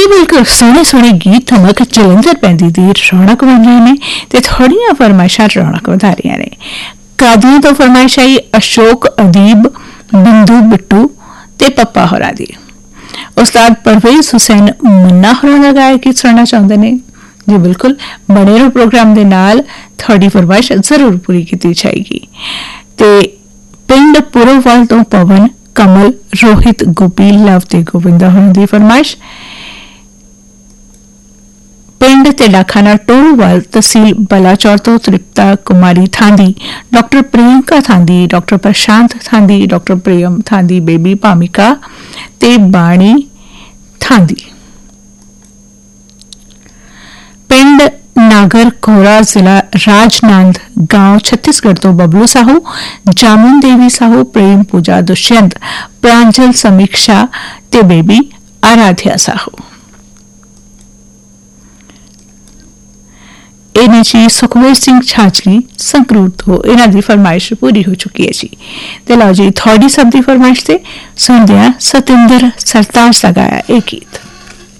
जी बिल्कुल सोहने सोहने गीत थमक जलंधर पैंदी दी रौनक बन रहे ने ते थोड़ियां फरमाइशां रौनक वधा रही ने। कादियां तो फरमाइश आई अशोक अदीब बिंदु बिट्टू ते पप्पा होरा दी। उस्ताद परवेज हुसैन मुन्ना होरा दा गायक गीत सुनना चाहते ने। जी बिल्कुल बने रहो प्रोग्राम दे नाल, थोड़ी फरमाइश जरूर पूरी की जाएगी। ते पिंड पुरोवाल तो पवन कमल रोहित गोपी लव ते गोविंदा होने दी फरमाइश। पिंड ते डाखाना टोलवाल तहसील बलाचौर तो तृप्ता कुमारी थांदी, डॉक्टर प्रियंका थांदी, डॉक्टर प्रशांत थांदी, डॉक्टर प्रियम थांदी, बेबी पामिका ते बाणी थांदी। पिंड नागर कोरा जिला राजनांद गांव छत्तीसगढ़ तो बबलू साहू, जामुन देवी साहू, प्रेम पूजा दुष्यंत, प्रांजल समीक्षा ते बेबी आराध्या साहू। इन्हें जी सुखवीर सिंह छाछली संगरूर तो इन्हों की फरमाइश पूरी हो चुकी है जी। तो लो जी थोड़ी सब की फरमाइश से सुनते हैं सतिंदर सरताज का गाया एक गीत।